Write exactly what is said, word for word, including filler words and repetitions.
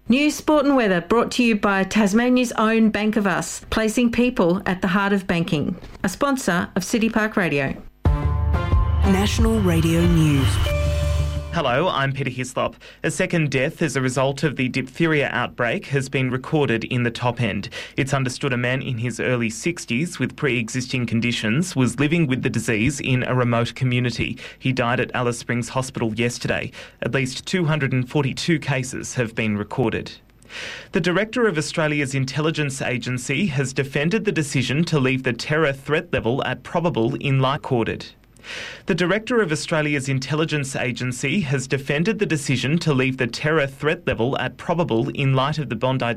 News, sport and weather brought to you by Tasmania's own Bank of Us, placing people at the heart of banking. A sponsor of City Park Radio. National Radio News. Hello, I'm Peter Hislop. A second death as a result of the diphtheria outbreak has been recorded in the Top End. It's understood a man in his early sixties with pre-existing conditions was living with the disease in a remote community. He died at Alice Springs Hospital yesterday. At least two hundred forty-two cases have been recorded. The Director of Australia's Intelligence Agency has defended the decision to leave the terror threat level at probable in light recorded. The Director of Australia's Intelligence Agency has defended the decision to leave the terror threat level at probable in light of the Bondi